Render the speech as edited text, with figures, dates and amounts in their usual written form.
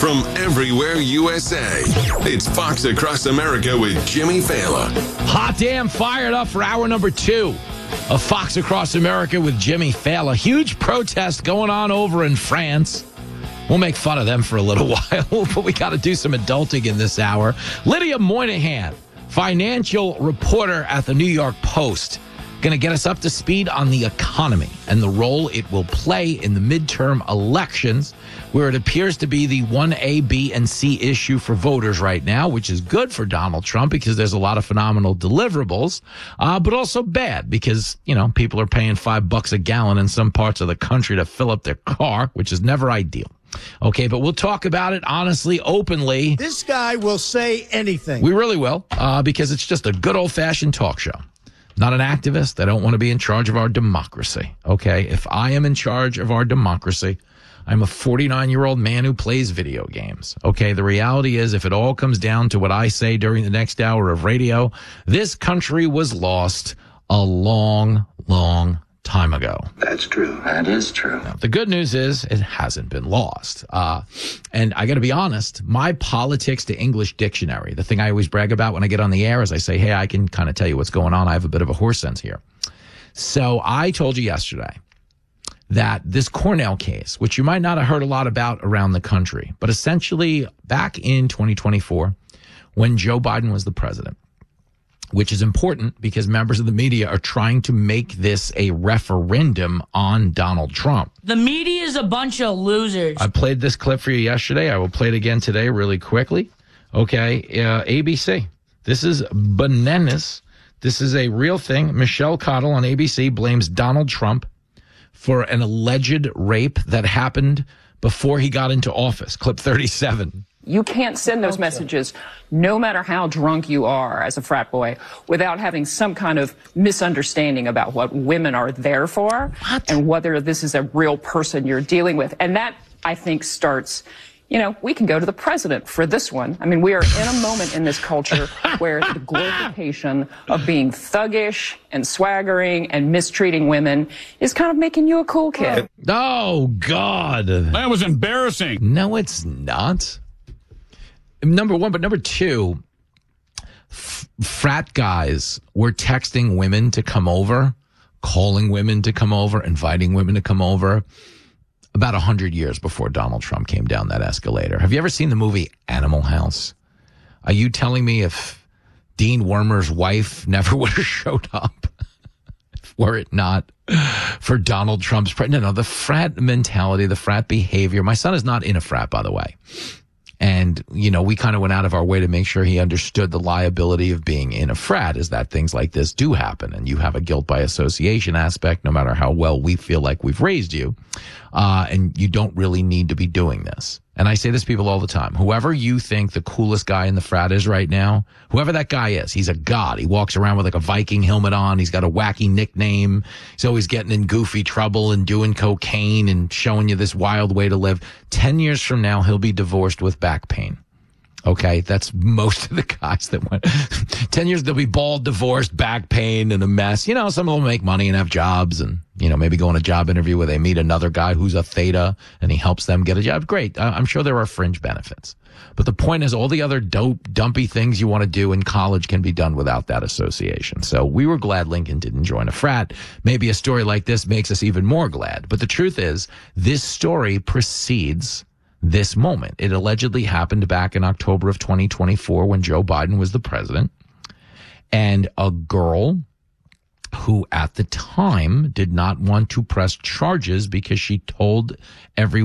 from everywhere USA. It's Fox Across America with Jimmy Fallon. Hot damn, fired up for hour number 2 of Fox Across America with Jimmy Fallon. Huge protest going on over in France. We'll make fun of them for a little while, but we got to do some adulting in this hour. Lydia Moynihan, financial reporter at the New York Post, going to get us up to speed on the economy and the role it will play in the midterm elections, where it appears to be the 1A, B, and C issue for voters right now, which is good for Donald Trump because there's a lot of phenomenal deliverables, but also bad because, you know, people are paying $5 a gallon in some parts of the country to fill up their car, which is never ideal. Okay, but we'll talk about it honestly, openly. This guy will say anything. We really will, because it's just a good old-fashioned talk show. Not an activist. I don't want to be in charge of our democracy. Okay, if I am in charge of our democracy, I'm a 49-year-old man who plays video games. Okay, the reality is, if it all comes down to what I say during the next hour of radio, this country was lost a long, long time ago. That's true. That is true. Now, the good news is it hasn't been lost. And I got to be honest, my politics to English dictionary, the thing I always brag about when I get on the air is I say, hey, I can kind of tell you what's going on. I have a bit of a horse sense here. So I told you yesterday that this Cornell case, which you might not have heard a lot about around the country, but essentially back in 2024, when Joe Biden was the president, which is important because members of the media are trying to make this a referendum on Donald Trump. The media is a bunch of losers. I played this clip for you yesterday. I will play it again today really quickly. Okay, ABC. This is bananas. This is a real thing. Michelle Cottle on ABC blames Donald Trump for an alleged rape that happened before he got into office. Clip 37. You can't send those messages, no matter how drunk you are as a frat boy, without having some kind of misunderstanding about what women are there for and whether this is a real person you're dealing with. And that, I think, starts, you know, we can go to the president for this one. I mean, we are in a moment in this culture where the glorification of being thuggish and swaggering and mistreating women is kind of making you a cool kid. Oh, God. That was embarrassing. No, it's not. Number one, but number two, frat guys were texting women to come over, calling women to come over, inviting women to come over about 100 years before Donald Trump came down that escalator. Have you ever seen the movie Animal House? Are you telling me if Dean Wormer's wife never would have showed up were it not for Donald Trump's no, the frat mentality, the frat behavior. My son is not in a frat, by the way. And, you know, we kind of went out of our way to make sure he understood the liability of being in a frat is that things like this do happen. And you have a guilt by association aspect, no matter how well we feel like we've raised you. And you don't really need to be doing this. And I say this to people all the time. Whoever you think the coolest guy in the frat is right now, whoever that guy is, he's a god. He walks around with like a Viking helmet on. He's got a wacky nickname. He's always getting in goofy trouble and doing cocaine and showing you this wild way to live. 10 years from now, he'll be divorced with back pain. Okay, that's most of the guys that went. 10 years, they'll be bald, divorced, back pain, and a mess. You know, some of them make money and have jobs and, you know, maybe go on a job interview where they meet another guy who's a theta and he helps them get a job. Great. I'm sure there are fringe benefits. But the point is all the other dope, dumpy things you want to do in college can be done without that association. So we were glad Lincoln didn't join a frat. Maybe a story like this makes us even more glad. But the truth is, this story precedes this moment. It allegedly happened back in October of 2024 when Joe Biden was the president. And a girl who at the time did not want to press charges because she told everyone